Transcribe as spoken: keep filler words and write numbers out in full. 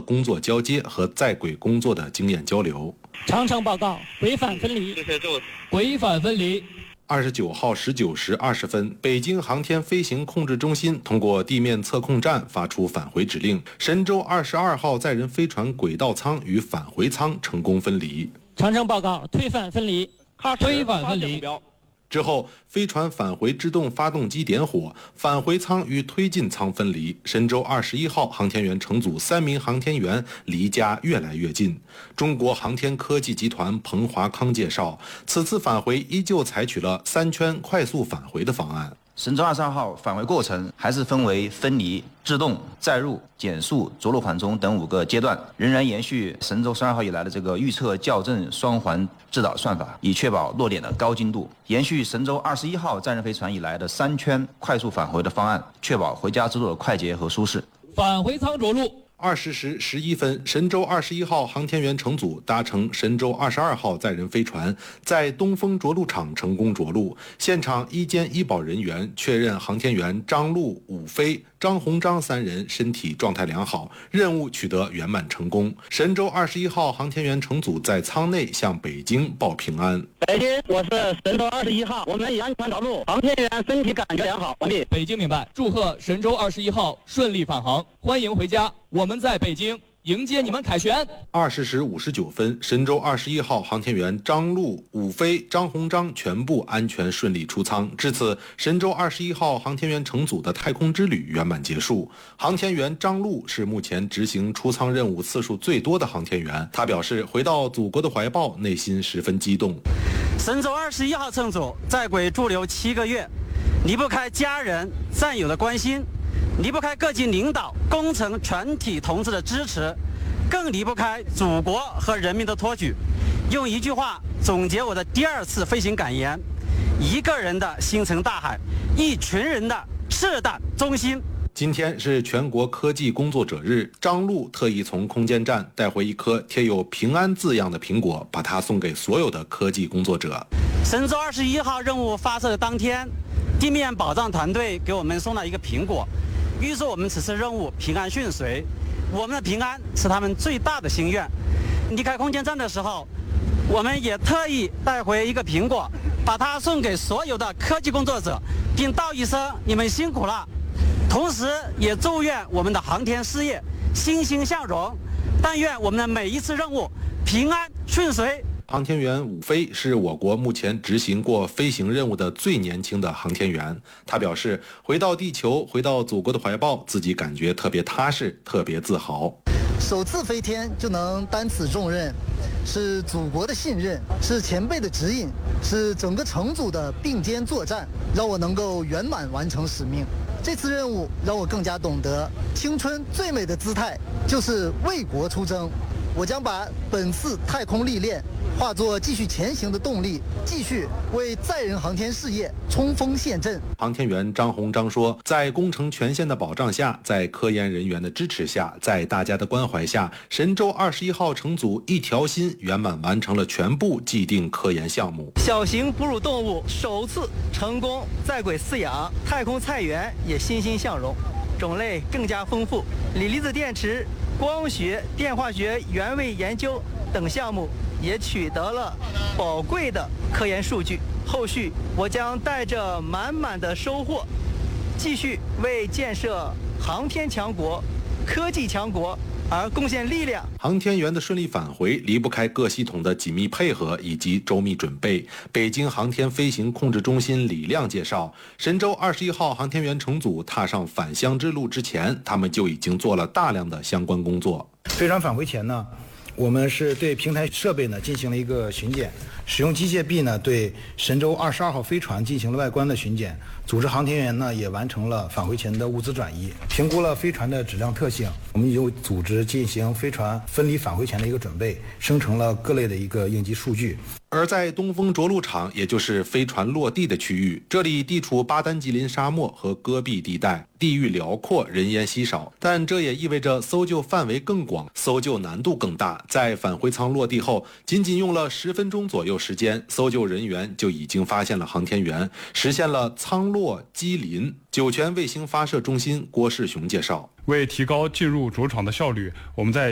工作交接和在轨工作的经验交流。 长城报告轨返分离，轨返分离。 二十九号十九时二十分，北京航天飞行控制中心通过地面测控站发出返回指令，神舟二十二号载人飞船轨道舱与返回舱成功分离。 长城报告推返分离，推返分离。 之后，飞船返回制动发动机点火，返回舱与推进舱分离。神舟二十一号航天员乘组三名航天员离家越来越近。中国航天科技集团彭华康介绍，此次返回依旧采取了三圈快速返回的方案。 神舟二十二号返回过程还是分为分离、制动、载入、减速、着陆缓冲等五个阶段，仍然延续神舟十二号以来的这个预测校正双环制导算法，以确保落点的高精度；延续神舟二十一号载人飞船以来的三圈快速返回的方案，确保回家之路的快捷和舒适。 返回舱着陆。 二十时十一分，神舟二十一号航天员乘组搭乘神舟二十二号载人飞船，在东风着陆场成功着陆。现场医监医保人员确认航天员张陆、武飞、张鸿章三人身体状态良好，任务取得圆满成功。神舟二十一号航天员乘组在舱内向北京报平安。 北京，我是神舟二十一号，我们已安全着陆，航天员身体感觉良好，完毕。 北京明白，祝贺神舟二十一号顺利返航，欢迎回家。我们在北京迎接你们凯旋。 二十时五十九分，神舟二十一号航天员张陆、武飞、张鸿章全部安全顺利出舱。至此，神舟二十一号航天员乘组的太空之旅圆满结束。航天员张陆是目前执行出舱任务次数最多的航天员。他表示，回到祖国的怀抱，内心十分激动。 神舟二十一号乘组在轨驻留七个月，离不开家人、战友的关心，离不开各级领导、工程全体同志的支持，更离不开祖国和人民的托举。用一句话总结我的第二次飞行感言：一个人的星辰大海，一群人的赤胆忠心。 今天是全国科技工作者日，张陆特意从空间站带回一颗贴有平安字样的苹果，把它送给所有的科技工作者。 神舟二十一号任务发射的当天，地面保障团队给我们送了一个苹果，预祝我们此次任务平安顺遂。我们的平安是他们最大的心愿。离开空间站的时候，我们也特意带回一个苹果，把它送给所有的科技工作者，并道一声你们辛苦了。同时也祝愿我们的航天事业欣欣向荣，但愿我们的每一次任务平安顺遂。 航天员武飞是我国目前执行过飞行任务的最年轻的航天员。他表示，回到地球，回到祖国的怀抱，自己感觉特别踏实，特别自豪。 首次飞天就能担此重任，是祖国的信任，是前辈的指引，是整个乘组的并肩作战，让我能够圆满完成使命。这次任务让我更加懂得，青春最美的姿态就是为国出征。我将把本次太空历练化作继续前行的动力，继续为载人航天事业冲锋陷阵。 航天员张鸿章说，在工程权限的保障下，在科研人员的支持下，在大家的关怀下，神舟二十一号乘组一条心圆满完成了全部既定科研项目。 小型哺乳动物首次成功在轨饲养，太空菜园也欣欣向荣，种类更加丰富。锂离子电池、光学、电化学原位研究等项目也取得了宝贵的科研数据。后续我将带着满满的收获，继续为建设航天强国、科技强国而贡献力量。 航天员的顺利返回离不开各系统的紧密配合以及周密准备。北京航天飞行控制中心李亮介绍，神舟二十一号航天员乘组踏上返乡之路之前，他们就已经做了大量的相关工作。 飞船返回前呢，我们是对平台设备呢进行了一个巡检，使用机械臂呢对神舟二十二号飞船进行了外观的巡检，组织航天员呢也完成了返回前的物资转移，评估了飞船的质量特性。我们有组织进行飞船分离返回前的一个准备，生成了各类的一个应急数据。 而在东风着陆场，也就是飞船落地的区域，这里地处巴丹吉林沙漠和戈壁地带，地域辽阔，人烟稀少，但这也意味着搜救范围更广，搜救难度更大。在返回舱落地后，仅仅用了十分钟左右时间，搜救人员就已经发现了航天员，实现了舱落机临。酒泉卫星发射中心郭世雄介绍， 为提高进入着陆场的效率，我们在